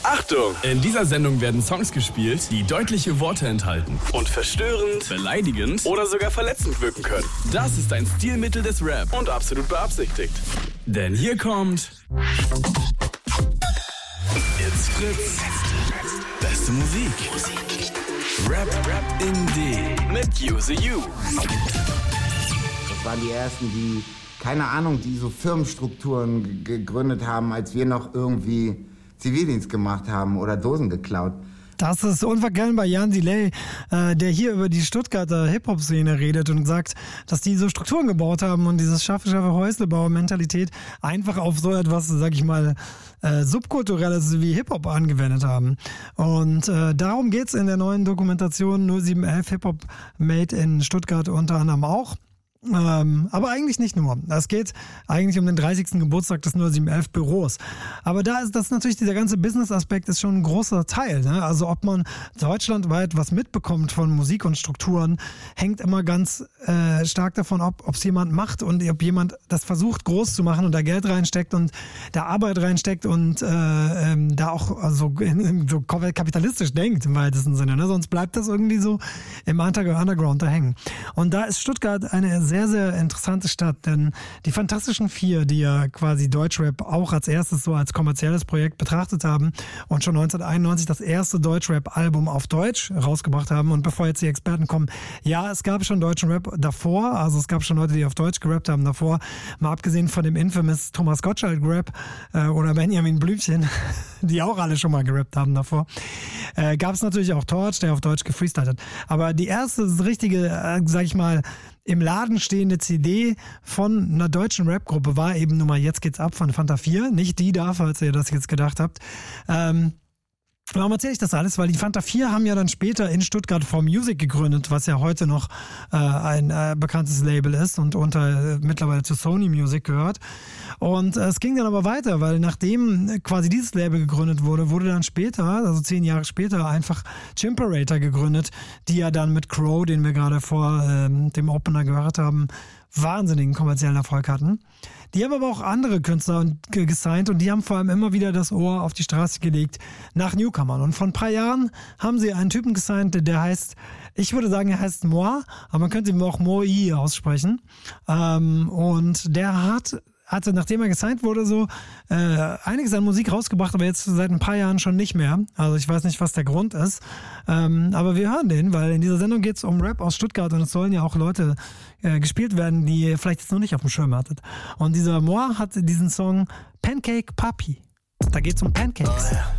Achtung! In dieser Sendung werden Songs gespielt, die deutliche Worte enthalten und verstörend, beleidigend oder sogar verletzend wirken können. Das ist ein Stilmittel des Rap und absolut beabsichtigt. Denn hier kommt It's Fritz. Beste Musik. Rap in D mit Use You. Das waren die ersten, die, keine Ahnung, die so Firmenstrukturen gegründet haben, als wir noch irgendwie Zivildienst gemacht haben oder Dosen geklaut. Das ist unverkennbar Jan Delay, der hier über die Stuttgarter Hip-Hop-Szene redet und sagt, dass die so Strukturen gebaut haben und dieses schaffe Häuslebauer-Mentalität einfach auf so etwas, sag ich mal, Subkulturelles wie Hip-Hop angewendet haben. Und darum geht's in der neuen Dokumentation 0711 Hip-Hop Made in Stuttgart unter anderem auch. Aber eigentlich nicht nur. Es geht eigentlich um den 30. Geburtstag des 0711 Büros. Aber da ist das natürlich, dieser ganze Business-Aspekt ist schon ein großer Teil. Ne? Also ob man deutschlandweit was mitbekommt von Musik und Strukturen, hängt immer ganz stark davon ab, ob es jemand macht und ob jemand das versucht groß zu machen und da Geld reinsteckt und da Arbeit reinsteckt und da auch so kapitalistisch denkt im weitesten Sinne. Ne? Sonst bleibt das irgendwie so im Underground da hängen. Und da ist Stuttgart eine sehr, sehr interessante Stadt, denn die Fantastischen Vier, die ja quasi Deutschrap auch als erstes so als kommerzielles Projekt betrachtet haben und schon 1991 das erste Deutschrap-Album auf Deutsch rausgebracht haben, und bevor jetzt die Experten kommen, ja, es gab schon deutschen Rap davor, also es gab schon Leute, die auf Deutsch gerappt haben davor, mal abgesehen von dem infamous Thomas Gottschalk-Rap oder Benjamin Blümchen, die auch alle schon mal gerappt haben davor, gab es natürlich auch Torch, der auf Deutsch gefreestylt hat. Aber die erste richtige, sag ich mal, im Laden stehende CD von einer deutschen Rap-Gruppe war eben Nummer Jetzt geht's ab von Fanta 4. Nicht die da, falls ihr das jetzt gedacht habt. Warum erzähle ich das alles? Weil die Fanta 4 haben ja dann später in Stuttgart 4Music gegründet, was ja heute noch ein bekanntes Label ist und mittlerweile zu Sony Music gehört. Und es ging dann aber weiter, weil nachdem quasi dieses Label gegründet wurde, wurde dann später, also 10 Jahre später, einfach Chimperator gegründet, die ja dann mit Crow, den wir gerade vor dem Opener gehört haben, wahnsinnigen kommerziellen Erfolg hatten. Die haben aber auch andere Künstler gesigned und die haben vor allem immer wieder das Ohr auf die Straße gelegt nach Newcomern. Und vor ein paar Jahren haben sie einen Typen gesigned, der heißt, ich würde sagen, er heißt Moi, aber man könnte ihm auch Moi aussprechen. Und der hatte, nachdem er gesigned wurde, so einiges an Musik rausgebracht, aber jetzt seit ein paar Jahren schon nicht mehr. Also ich weiß nicht, was der Grund ist. Aber wir hören den, weil in dieser Sendung geht es um Rap aus Stuttgart und es sollen ja auch Leute gespielt werden, die ihr vielleicht jetzt noch nicht auf dem Schirm hattet. Und dieser Moi hat diesen Song Pancake Papi. Da geht's um Pancakes.